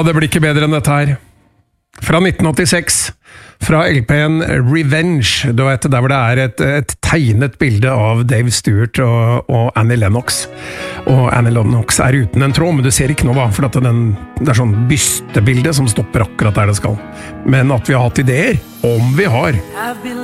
det blir ikke bedre enn dette her. Fra 1986, fra LP-en Revenge, du vet, der hvor det et tegnet bilde av Dave Stewart og Annie Lennox. Og Annie Lennox uten en tråd, men du ser ikke noe da, for at det sånn bystebilde som stopper akkurat der det skal. Men at vi har hatt ideer, om vi har.